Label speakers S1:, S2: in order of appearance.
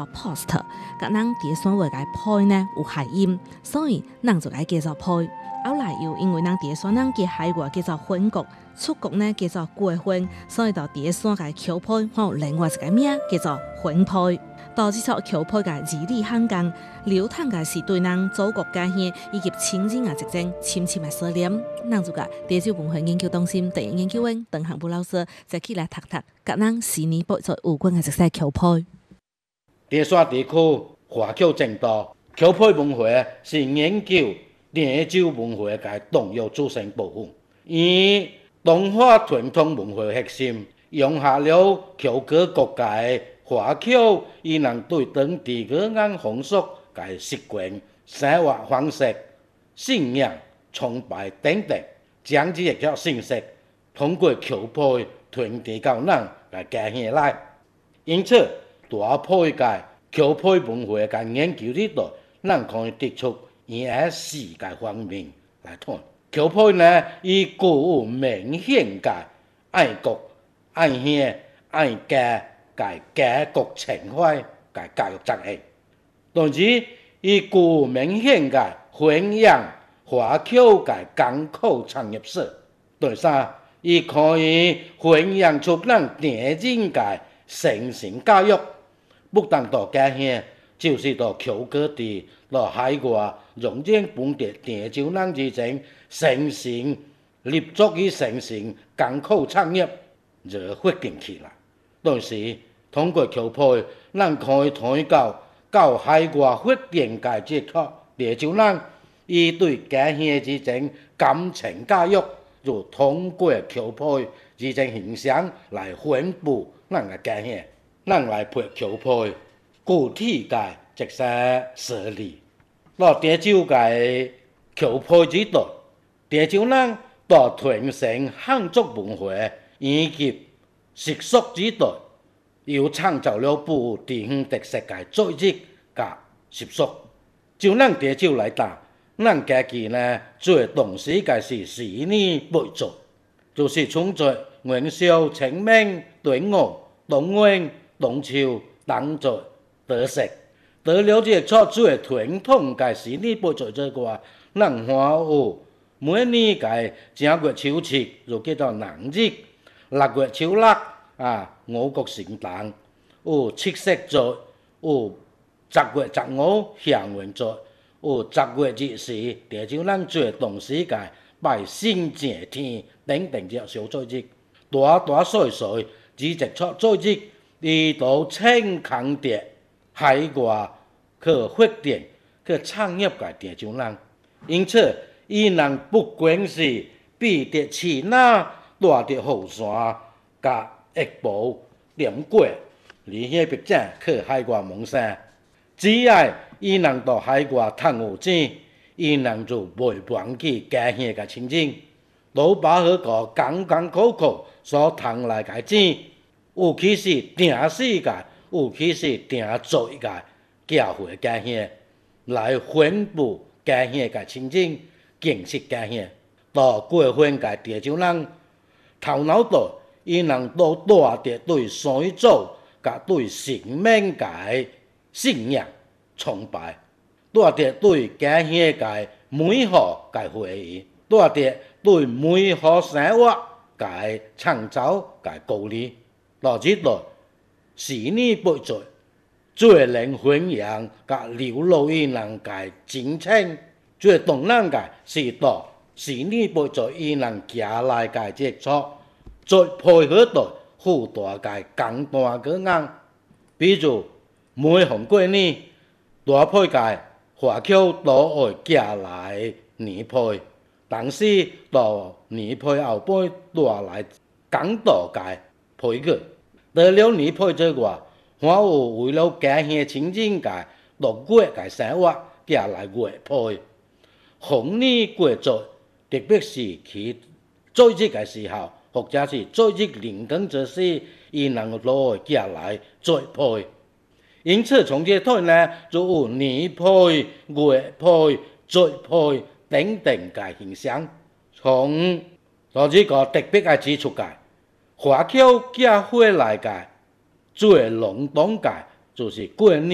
S1: post，甲咱伫山話嘅配呢有諧音，所以咱就嚟叫做配。後來又因為咱伫山咱嘅海外叫做分國，出國呢叫做過分，所以就伫山嘅轎配，還有另外一個名叫做分配。到這首轎配嘅字裡行間，流淌嘅是對咱祖國家鄉以及親情嘅一種深深嘅思念。咱就甲潮州文化研究中心第一研究員鄧行武老師再起來讀，甲咱十年報做有關嘅一些轎配。
S2: 潮山地區華僑眾多，轎配文化是研究潮州文化嘅重要組成部分。以東華傳統文化核心，融合了轎歌各界華僑伊人對當地語言風俗、嘅習慣、生活方式、信仰、崇拜等等，將這個信息通過轎配傳遞到咱嘅家鄉來。因此，大配嘅轎配文化嘅研究裡頭，咱可以得出以下四個方面來談。轎配呢，伊具有明顯嘅愛國、愛鄉、愛家嘅家國情懷嘅教育責任，同時伊具有明顯嘅弘揚華僑嘅艱苦產業史。第三，伊可以弘揚出咱年輕嘅誠信教育，不但到家鄉，就是到轎歌地、到海外，融入本地潮州人之間誠信立足於誠信艱苦產業，就發展起來。同時，通過轎配，咱可以推到海外發展嘅接觸潮州人，伊對家鄉之間感情教育，就通過轎配之間形象來宣布咱嘅家鄉。咱來配轎配具體嘅一些實例。到潮州嘅轎配之道，潮州人到傳承漢族文化以及習俗之道，又創造了富地方特色嘅作業甲習俗。就咱潮州來講，咱家己呢最重視嘅是四年八節，就是春節、元宵、清明、端午、中元、中秋、冬節、得食。除了這個最傳統嘅四年八節之外，咱還有每年嘅正月初七就叫做農曆，6月初六五穀盛誕，有七夕節，有10月15祥雲節，有10月24潮州人最重視嘅拜神謝天等等這小節日，大大小小幾隻節日，伊都稱強調海外去發展去產業嘅潮州人，因此伊人不管是避得起那大得後山甲一步點過，離鄉別井去海外夢想，只要伊人到海外賺有錢，伊人就袂忘記家鄉嘅親情，都把迄個艱艱苦苦所賺來嘅錢，有其是定死嘅，有其是定做嘅，寄回家鄉來宣布家鄉嘅親情，建設家鄉。到過分嘅潮州人頭腦大，伊人都帶着對先祖甲對神明嘅信仰崇拜，帶着對家鄉嘅美好嘅回憶，帶着對美好生活嘅創造嘅鼓勵。到這度四年八節最能弘揚甲流露伊人嘅真情，最動人嘅是到四年八節伊人行來嘅節奏，再配合到富大嘅簡單語言，比如每逢過年，大配嘅華僑都會行來年配，但是到年配後輩帶來更多嘅配具。除了年配之外，還有為了家鄉親情嘅6月嘅生活行來月配。逢年過節，特別是其節日嘅時候，或者是節日臨近之時，伊人都會行來做配。因此，從這睇呢，就有年配、月配、節配等等嘅形象。從到這個特別嘅指出嘅，華僑寄回來嘅最隆重嘅就是過年